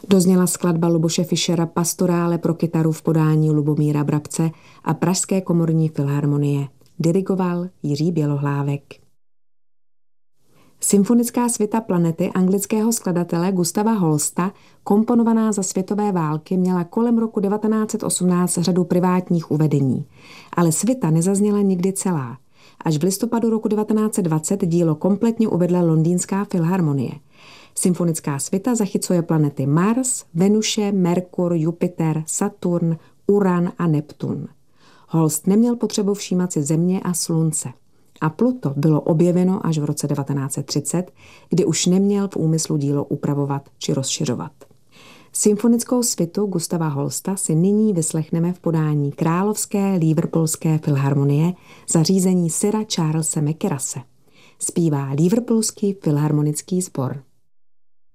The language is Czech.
Dozněla skladba Luboše Fischera Pastorále pro kytaru v podání Lubomíra Brabce a Pražské komorní filharmonie. Dirigoval Jiří Bělohlávek. Symfonická svita Planety anglického skladatele Gustava Holsta, komponovaná za světové války, měla kolem roku 1918 řadu privátních uvedení, ale svita nezazněla nikdy celá. Až v listopadu roku 1920 dílo kompletně uvedla Londýnská filharmonie. Symfonická svita zachycuje planety Mars, Venuše, Merkur, Jupiter, Saturn, Uran a Neptun. Holst neměl potřebu všímat si Země a Slunce. A Pluto bylo objeveno až v roce 1930, kdy už neměl v úmyslu dílo upravovat či rozšiřovat. Symfonickou svitu Gustava Holsta si nyní vyslechneme v podání Královské Liverpoolské filharmonie za řízení Sira Charlese Mackerrase. Zpívá Liverpoolský filharmonický sbor.